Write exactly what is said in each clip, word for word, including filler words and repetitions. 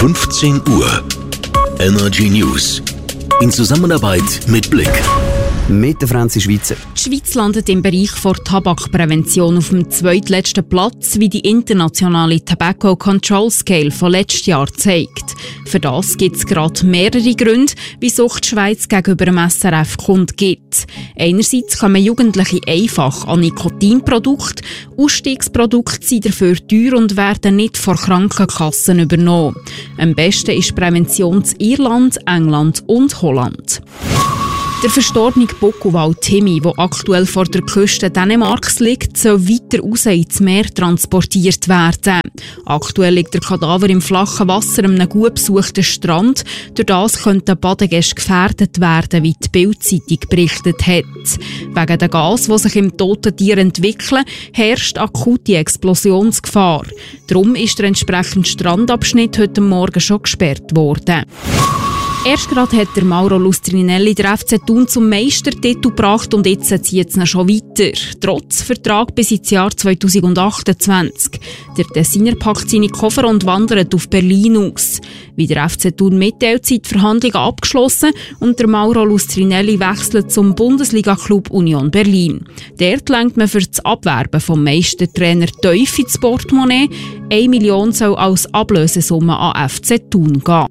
fünfzehn Uhr. Energy News. In Zusammenarbeit mit Blick. Mit der Franzi Schweizer. Die Schweiz landet im Bereich der Tabakprävention auf dem zweitletzten Platz, wie die internationale Tobacco Control Scale von letztes Jahr zeigt. Für das gibt es gerade mehrere Gründe, wieso die Schweiz gegenüber dem S R F kundgibt. Einerseits kommen Jugendliche einfach an Nikotinprodukte. Ausstiegsprodukte sind dafür teuer und werden nicht von Krankenkassen übernommen. Am besten ist Prävention in Irland, England und Holland. Der verstorbene Bockelwal Timmy, der aktuell vor der Küste Dänemarks liegt, soll weiter raus ins Meer transportiert werden. Aktuell liegt der Kadaver im flachen Wasser an einem gut besuchten Strand. Durch das könnten Badegäste gefährdet werden, wie die Bild-Zeitung berichtet hat. Wegen der Gas, die sich im toten Tier entwickeln, herrscht akute Explosionsgefahr. Darum ist der entsprechende Strandabschnitt heute Morgen schon gesperrt worden. Erst gerade hat der Mauro Lustrinelli der F C Thun zum Meistertitel gebracht und jetzt zieht es ihn schon weiter. Trotz Vertrag bis ins Jahr zweitausendachtundzwanzig. Der Designer packt seine Koffer und wandert auf Berlin aus. Wie der F C Thun mitteilt, sind die Verhandlungen abgeschlossen und der Mauro Lustrinelli wechselt zum Bundesliga-Club Union Berlin. Dort lenkt man für das Abwerben vom Meistertrainer tief ins Portemonnaie. Eine Million soll als Ablösesumme an F C Thun gehen.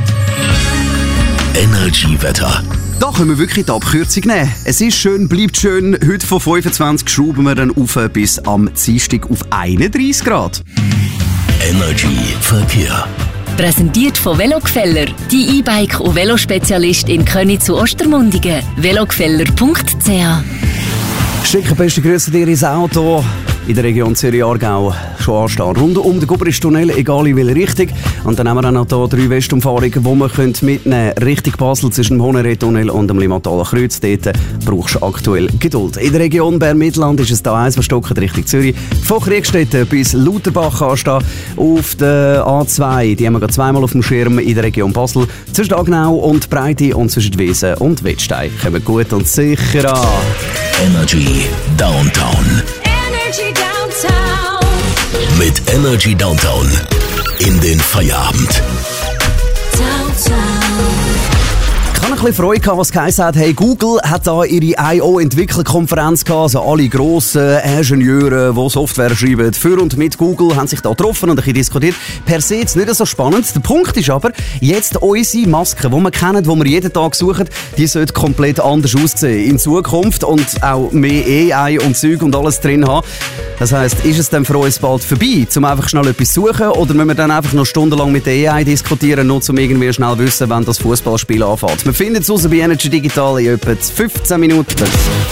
Energy-Wetter. Da können wir wirklich die Abkürzung nehmen. Es ist schön, bleibt schön. Heute von fünfundzwanzig schrauben wir dann auf bis am Dienstag auf einunddreissig Grad. Energy-Verkehr. Präsentiert von Velogefeller, die E-Bike- und Velospezialist in Köniz zu Ostermundigen. velogefeller punkt c h. Schicken beste Grüße dir ins Auto. In der Region Zürich-Aargau schon anstehen. Rund um den Gubristunnel, egal in welche Richtung. Und dann haben wir auch noch hier drei Westumfahrungen, die man mitnehmen können. Richtung Basel zwischen dem Honeré-Tunnel und dem Limataler Kreuz. Dort brauchst du aktuell Geduld. In der Region Bern-Mittelland ist es da eins verstockt Richtung Zürich. Von Kriegstetten bis Lauterbach anstehen. Auf der A zwei, die haben wir gerade zweimal auf dem Schirm in der Region Basel. Zwischen Agnau und Breite und zwischen Wiesen und Wettstein. Kommen gut und sicher an. Energy Downtown. Downtown. Mit Energy Downtown in den Feierabend. Downtown. Ich habe ein bisschen Freude gehabt, was geheißen hat, hey, Google hat da ihre I O-Entwicklerkonferenz gehabt, also alle grossen Ingenieure, die Software schreiben, für und mit Google, haben sich da getroffen und ein bisschen diskutiert. Per se jetzt nicht so spannend. Der Punkt ist aber, jetzt unsere Masken, die wir kennen, die wir jeden Tag suchen, die sollten komplett anders aussehen in Zukunft und auch mehr A I und Zeug und alles drin haben. Das heisst, ist es dann für uns bald vorbei, um einfach schnell etwas zu suchen, oder müssen wir dann einfach noch stundenlang mit der A I diskutieren, nur um irgendwie schnell wissen, wann das Fußballspiel anfängt? Wir finden es raus bei Energy Digital in etwa fünfzehn Minuten.